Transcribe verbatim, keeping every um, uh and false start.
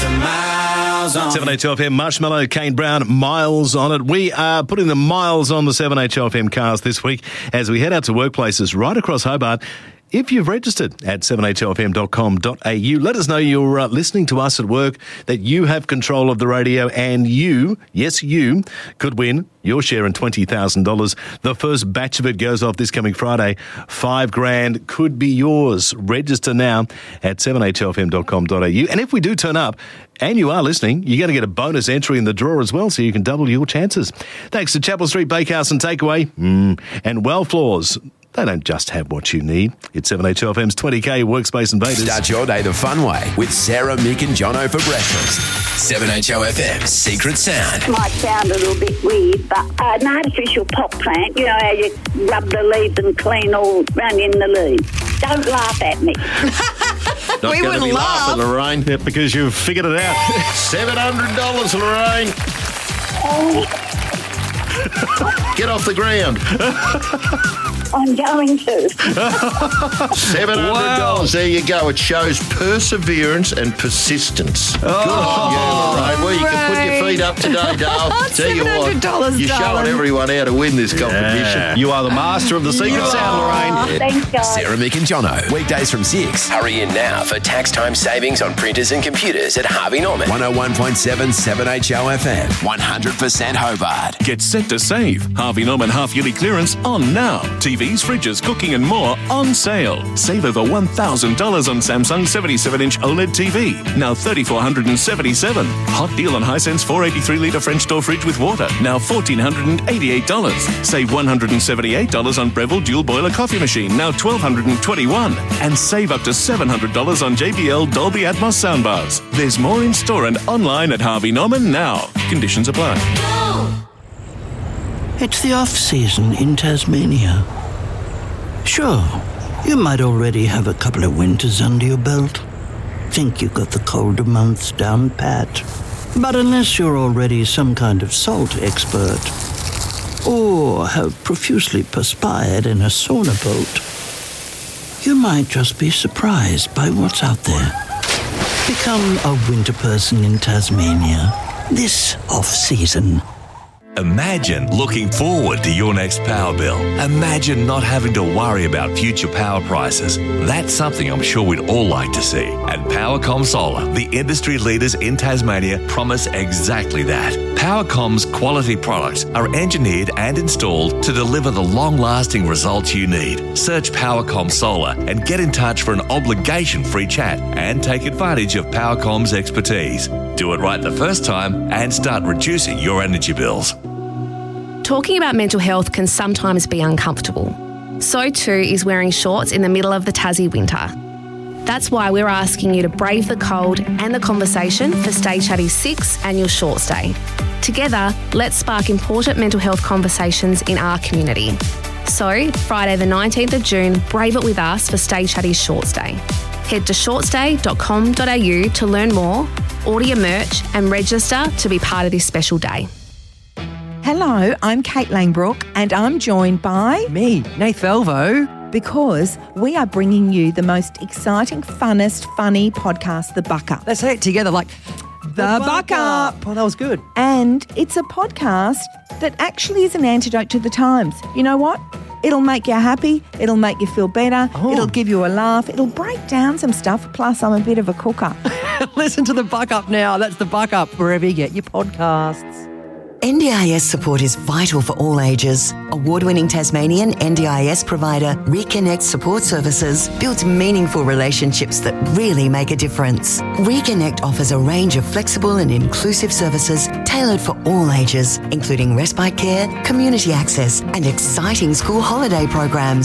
some miles on seven H O F M, Marshmallow, Kane Brown, miles on it. We are putting the miles on the seven H O F M cars this week as we head out to workplaces right across Hobart. If you've registered at seven h o f m dot com dot a u, let us know you're uh, listening to us at work, that you have control of the radio, and you, yes, you, could win your share in twenty thousand dollars. The first batch of it goes off this coming Friday. Five grand could be yours. Register now at seven h o f m dot com dot a u. And if we do turn up and you are listening, you're going to get a bonus entry in the draw as well, so you can double your chances. Thanks to Chapel Street Bakehouse and Takeaway mm, and Well Floors. They don't just have what you need. It's seven H O F M's twenty K Workspace Invaders. Start your day the fun way with Sarah, Mick and Jono for breakfast. seven H O F M's Secret Sound. Might sound a little bit weird, but uh, an artificial pot plant, you know how you rub the leaves and clean all run in the leaves. Don't laugh at me. Not We going to wouldn't be laugh. laughing, Lorraine, yeah, because you've figured it out. seven hundred dollars, Lorraine. Get off the ground. I'm going to. seven hundred dollars. Wow. There you go. It shows perseverance and persistence. Good on you, Lorraine. Well, you can put your feet up today, Dale. Tell you what, seven hundred dollars, you're showing darling. everyone how to win this competition. Yeah. You are the master of the secret Yeah. sound, Lorraine. Thanks, guys. Sarah, Mick and Jono. Weekdays from six. Hurry in now for tax time savings on printers and computers at Harvey Norman. one oh one point seven seven H O F M. one hundred percent Hobart. Get set to save. Harvey Norman half-yearly clearance on now. T Vs, fridges, cooking and more on sale. Save over one thousand dollars on Samsung seventy-seven inch OLED T V. Now three thousand four hundred seventy-seven dollars. Hot deal on Hisense four eighty-three litre French door fridge with water. Now one thousand four hundred eighty-eight dollars. Save one hundred seventy-eight dollars on Breville dual boiler coffee machine. Now one thousand two hundred twenty-one dollars. And save up to seven hundred dollars on J B L Dolby Atmos soundbars. There's more in store and online at Harvey Norman now. Conditions apply. It's the off-season in Tasmania. Sure, you might already have a couple of winters under your belt. Think you've got the colder months down pat. But unless you're already some kind of salt expert, or have profusely perspired in a sauna boat, you might just be surprised by what's out there. Become a winter person in Tasmania this off-season. Imagine looking forward to your next power bill. Imagine not having to worry about future power prices. That's something I'm sure we'd all like to see. And Powercom Solar, the industry leaders in Tasmania, promise exactly that. Powercom's quality products are engineered and installed to deliver the long-lasting results you need. Search Powercom Solar and get in touch for an obligation-free chat and take advantage of Powercom's expertise. Do it right the first time and start reducing your energy bills. Talking about mental health can sometimes be uncomfortable. So too is wearing shorts in the middle of the Tassie winter. That's why we're asking you to brave the cold and the conversation for Stay Chatty's sixth annual Shorts Day. Together, let's spark important mental health conversations in our community. So, Friday the nineteenth of June, brave it with us for Stay Chatty's Shorts Day. Head to shorts day dot com dot a u to learn more, order your merch and register to be part of this special day. Hello, I'm Kate Langbrook and I'm joined by... Me, Nath Velvo. Because we are bringing you the most exciting, funnest, funny podcast, The Buck Up. Let's say it together like... The, The Buck Up. Oh, that was good. And it's a podcast that actually is an antidote to the times. You know what? It'll make you happy. It'll make you feel better. Oh. It'll give you a laugh. It'll break down some stuff. Plus, I'm a bit of a cooker. Listen to The Buck Up now. That's The Buck Up, wherever you get your podcasts. N D I S support is vital for all ages. Award-winning Tasmanian N D I S provider Reconnect Support Services builds meaningful relationships that really make a difference. Reconnect offers a range of flexible and inclusive services tailored for all ages, including respite care, community access, and exciting school holiday programs.